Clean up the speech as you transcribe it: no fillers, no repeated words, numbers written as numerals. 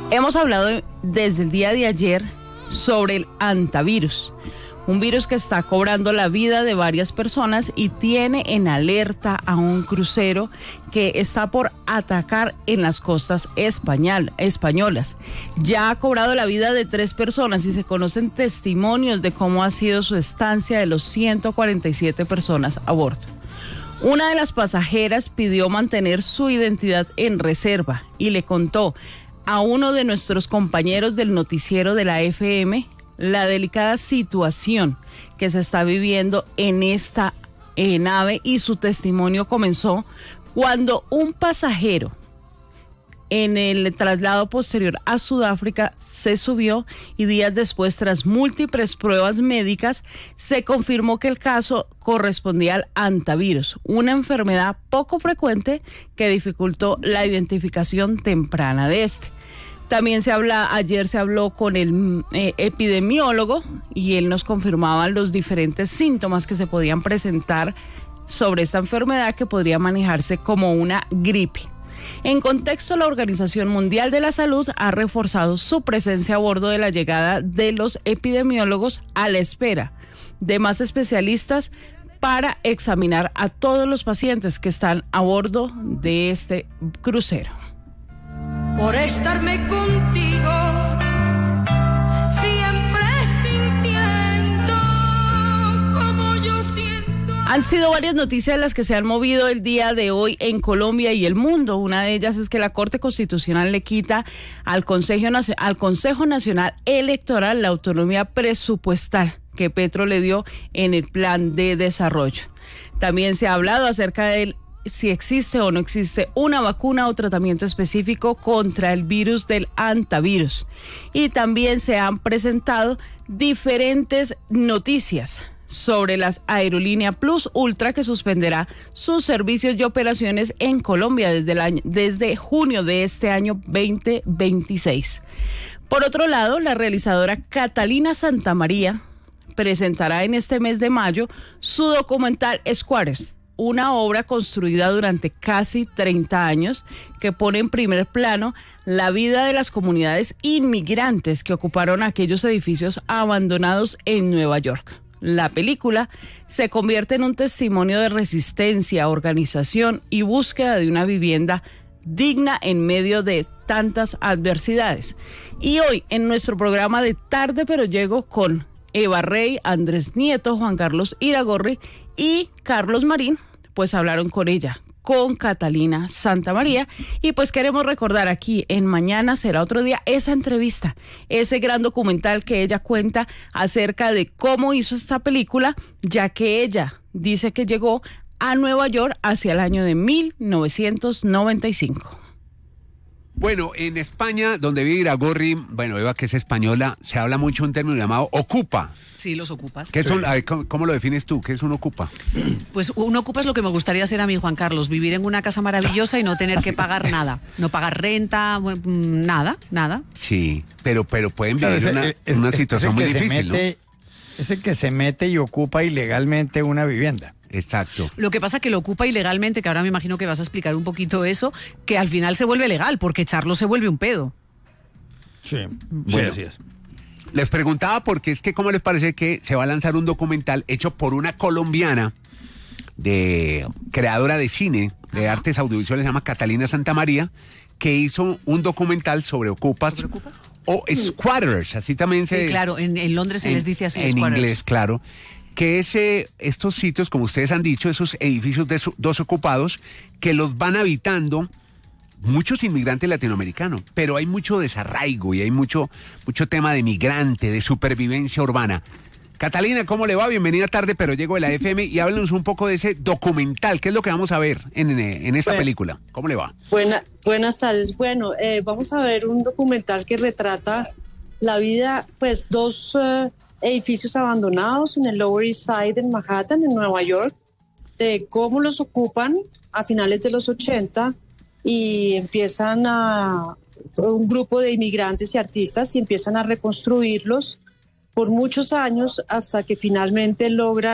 Hemos hablado desde el día de ayer sobre el hantavirus, un virus que está cobrando la vida de varias personas y tiene en alerta a un crucero que está por atacar en las costas españolas. Ya ha cobrado la vida de 3 personas y se conocen testimonios de cómo ha sido su estancia de los 147 personas a bordo. Una de las pasajeras pidió mantener su identidad en reserva y le contó a uno de nuestros compañeros del noticiero de la FM la delicada situación que se está viviendo en esta nave, y su testimonio comenzó cuando un pasajero en el traslado posterior a Sudáfrica se subió y días después, tras múltiples pruebas médicas, se confirmó que el caso correspondía al hantavirus, una enfermedad poco frecuente que dificultó la identificación temprana de este. También ayer se habló con el epidemiólogo y él nos confirmaba los diferentes síntomas que se podían presentar sobre esta enfermedad, que podría manejarse como una gripe. En contexto, la Organización Mundial de la Salud ha reforzado su presencia a bordo de la llegada de los epidemiólogos a la espera de más especialistas para examinar a todos los pacientes que están a bordo de este crucero. Por estarme contigo, siempre sintiendo como yo siento. Han sido varias noticias las que se han movido el día de hoy en Colombia y el mundo. Una de ellas es que la Corte Constitucional le quita al Consejo Nacional Electoral la autonomía presupuestal que Petro le dio en el plan de desarrollo. También se ha hablado acerca del si existe o no existe una vacuna o tratamiento específico contra el virus del hantavirus. Y también se han presentado diferentes noticias sobre las aerolíneas Plus Ultra, que suspenderá sus servicios y operaciones en Colombia desde junio de este año 2026. Por otro lado, la realizadora Catalina Santamaría presentará en este mes de mayo su documental Squatters, una obra construida durante casi 30 años que pone en primer plano la vida de las comunidades inmigrantes que ocuparon aquellos edificios abandonados en Nueva York. La película se convierte en un testimonio de resistencia, organización y búsqueda de una vivienda digna en medio de tantas adversidades. Y hoy en nuestro programa de Tarde Pero Llego, con Eva Rey, Andrés Nieto, Juan Carlos Iragorri y Carlos Marín, pues hablaron con ella, con Catalina Santamaría, y pues queremos recordar aquí en Mañana Será Otro Día esa entrevista, ese gran documental que ella cuenta acerca de cómo hizo esta película, ya que ella dice que llegó a Nueva York hacia el año de 1995. Bueno, en España, donde vive Iragorri, bueno, Eva, que es española, se habla mucho un término llamado ocupa. Sí, los ocupas. ¿Qué es a ver, ¿cómo lo defines tú? ¿Qué es un ocupa? Pues un ocupa es lo que me gustaría ser a mí, Juan Carlos, vivir en una casa maravillosa y no tener que pagar nada. No pagar renta, nada. Sí, pero pueden vivir una situación muy difícil, ¿no? Es el que se mete y ocupa ilegalmente una vivienda. Exacto. Lo que pasa es que lo ocupa ilegalmente, que ahora me imagino que vas a explicar un poquito eso, que al final se vuelve legal, porque echarlo se vuelve un pedo. Sí, bueno, así es. Les preguntaba porque es que cómo les parece que se va a lanzar un documental hecho por una colombiana creadora de cine, de artes audiovisuales, se llama Catalina Santamaría, que hizo un documental sobre ocupas. ¿Sobre ocupas? O squatters, así también se... Sí, claro, en Londres se les dice así, en squatters. inglés, claro. Que estos sitios, como ustedes han dicho, esos edificios desocupados, que los van habitando muchos inmigrantes latinoamericanos, pero hay mucho desarraigo y hay mucho tema de migrante, de supervivencia urbana. Catalina, ¿cómo le va? Bienvenida Tarde Pero Llego de la FM, y háblenos un poco de ese documental. ¿Qué es lo que vamos a ver en esta película? ¿Cómo le va? Buenas tardes. Bueno, vamos a ver un documental que retrata la vida, pues, dos edificios abandonados en el Lower East Side en Manhattan, en Nueva York, de cómo los ocupan a finales de los 80 y empiezan un grupo de inmigrantes y artistas y empiezan a reconstruirlos por muchos años hasta que finalmente logran